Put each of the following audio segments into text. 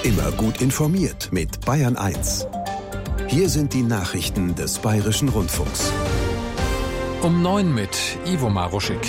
Immer gut informiert mit Bayern 1. Hier sind die Nachrichten des Bayerischen Rundfunks. Um 9 mit Ivo Maruschik.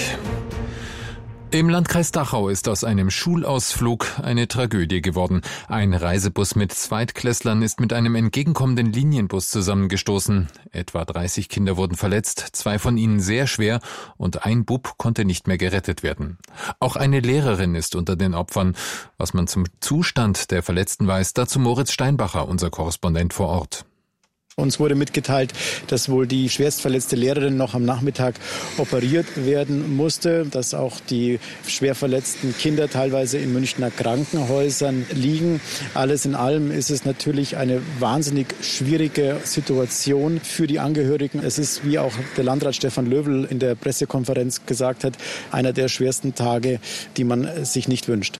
Im Landkreis Dachau ist aus einem Schulausflug eine Tragödie geworden. Ein Reisebus mit Zweitklässlern ist mit einem entgegenkommenden Linienbus zusammengestoßen. Etwa 30 Kinder wurden verletzt, 2 von ihnen sehr schwer und ein Bub konnte nicht mehr gerettet werden. Auch eine Lehrerin ist unter den Opfern. Was man zum Zustand der Verletzten weiß, dazu Moritz Steinbacher, unser Korrespondent vor Ort. Uns wurde mitgeteilt, dass wohl die schwerstverletzte Lehrerin noch am Nachmittag operiert werden musste, dass auch die schwer verletzten Kinder teilweise in Münchner Krankenhäusern liegen. Alles in allem ist es natürlich eine wahnsinnig schwierige Situation für die Angehörigen. Es ist, wie auch der Landrat Stefan Löwel in der Pressekonferenz gesagt hat, einer der schwersten Tage, die man sich nicht wünscht.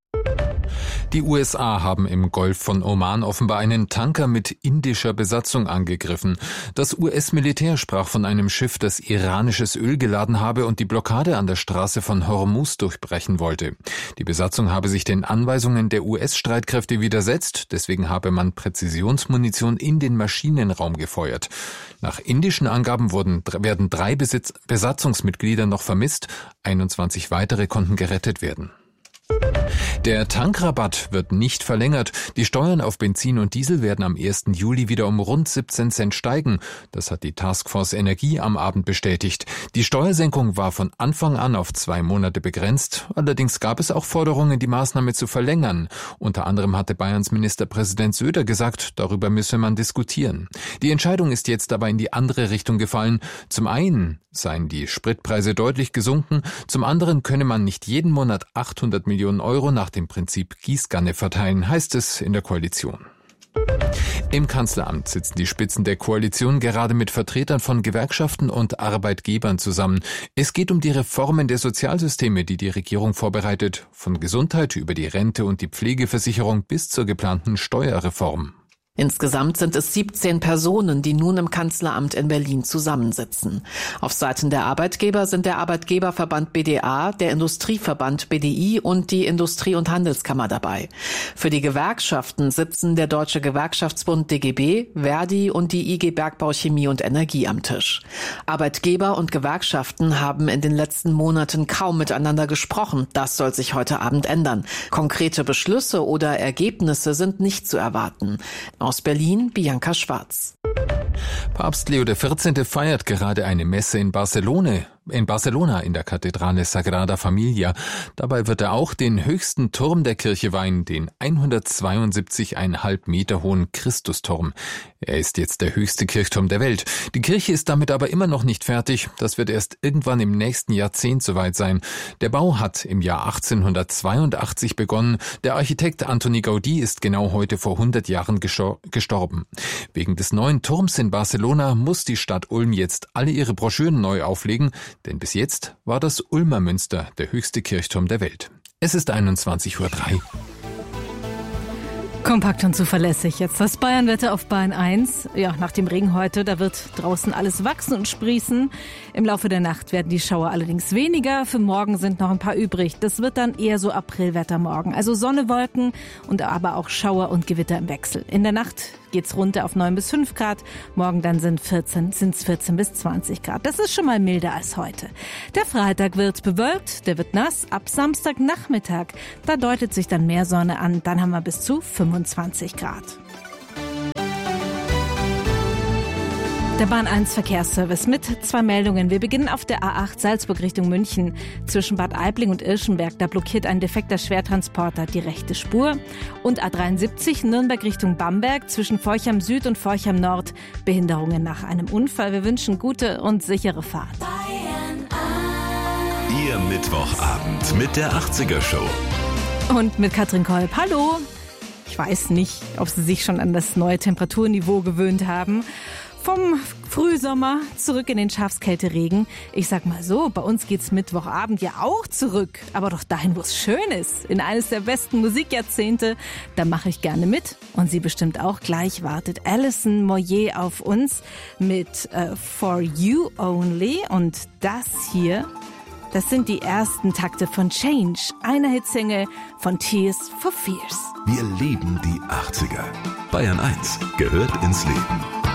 Die USA haben im Golf von Oman offenbar einen Tanker mit indischer Besatzung angegriffen. Das US-Militär sprach von einem Schiff, das iranisches Öl geladen habe und die Blockade an der Straße von Hormuz durchbrechen wollte. Die Besatzung habe sich den Anweisungen der US-Streitkräfte widersetzt, deswegen habe man Präzisionsmunition in den Maschinenraum gefeuert. Nach indischen Angaben werden 3 Besatzungsmitglieder noch vermisst, 21 weitere konnten gerettet werden. Der Tankrabatt wird nicht verlängert. Die Steuern auf Benzin und Diesel werden am 1. Juli wieder um rund 17 Cent steigen. Das hat die Taskforce Energie am Abend bestätigt. Die Steuersenkung war von Anfang an auf 2 Monate begrenzt. Allerdings gab es auch Forderungen, die Maßnahme zu verlängern. Unter anderem hatte Bayerns Ministerpräsident Söder gesagt, darüber müsse man diskutieren. Die Entscheidung ist jetzt aber in die andere Richtung gefallen. Zum einen seien die Spritpreise deutlich gesunken, zum anderen könne man nicht jeden Monat 800 Millionen Euro nach dem Prinzip Gießkanne verteilen, heißt es in der Koalition. Im Kanzleramt sitzen die Spitzen der Koalition gerade mit Vertretern von Gewerkschaften und Arbeitgebern zusammen. Es geht um die Reformen der Sozialsysteme, die die Regierung vorbereitet, von Gesundheit über die Rente und die Pflegeversicherung bis zur geplanten Steuerreform. Insgesamt sind es 17 Personen, die nun im Kanzleramt in Berlin zusammensitzen. Auf Seiten der Arbeitgeber sind der Arbeitgeberverband BDA, der Industrieverband BDI und die Industrie- und Handelskammer dabei. Für die Gewerkschaften sitzen der Deutsche Gewerkschaftsbund DGB, Verdi und die IG Bergbau, Chemie und Energie am Tisch. Arbeitgeber und Gewerkschaften haben in den letzten Monaten kaum miteinander gesprochen. Das soll sich heute Abend ändern. Konkrete Beschlüsse oder Ergebnisse sind nicht zu erwarten. Aus Berlin, Bianca Schwarz. Papst Leo XIV. Feiert gerade eine Messe in Barcelona in der Kathedrale Sagrada Familia. Dabei wird er auch den höchsten Turm der Kirche weihen, den 172,5 Meter hohen Christusturm. Er ist jetzt der höchste Kirchturm der Welt. Die Kirche ist damit aber immer noch nicht fertig. Das wird erst irgendwann im nächsten Jahrzehnt soweit sein. Der Bau hat im Jahr 1882 begonnen. Der Architekt Antoni Gaudí ist genau heute vor 100 Jahren gestorben. Wegen des neuen Turms in Barcelona muss die Stadt Ulm jetzt alle ihre Broschüren neu auflegen, denn bis jetzt war das Ulmer Münster der höchste Kirchturm der Welt. Es ist 21:03 Uhr. Kompakt und zuverlässig. Jetzt das Bayernwetter auf Bayern 1. Ja, nach dem Regen heute, da wird draußen alles wachsen und sprießen. Im Laufe der Nacht werden die Schauer allerdings weniger. Für morgen sind noch ein paar übrig. Das wird dann eher so Aprilwetter morgen. Also Sonne, Wolken und aber auch Schauer und Gewitter im Wechsel. In der Nacht geht's runter auf 9 bis 5 Grad. Morgen dann sind's 14 bis 20 Grad. Das ist schon mal milder als heute. Der Freitag wird bewölkt, der wird nass. Ab Samstagnachmittag, da deutet sich dann mehr Sonne an. Dann haben wir bis zu 25 Grad. Der Bahn 1 Verkehrsservice mit 2 Meldungen. Wir beginnen auf der A8 Salzburg Richtung München. Zwischen Bad Aibling und Irschenberg, da blockiert ein defekter Schwertransporter die rechte Spur. Und A73 Nürnberg Richtung Bamberg zwischen Forchheim Süd und Forchheim Nord. Behinderungen nach einem Unfall. Wir wünschen gute und sichere Fahrt. Ihr Mittwochabend mit der 80er Show. Und mit Katrin Kolb. Hallo! Ich weiß nicht, ob Sie sich schon an das neue Temperaturniveau gewöhnt haben. Vom Frühsommer zurück in den Schafskälteregen. Ich sag mal so, bei uns geht's Mittwochabend ja auch zurück. Aber doch dahin, wo es schön ist. In eines der besten Musikjahrzehnte. Da mache ich gerne mit. Und Sie bestimmt auch. Gleich wartet Alison Moyet auf uns mit For You Only. Und das hier Das sind die ersten Takte von Change, einer Hitsingle von Tears for Fears. Wir lieben die 80er. Bayern 1 gehört ins Leben.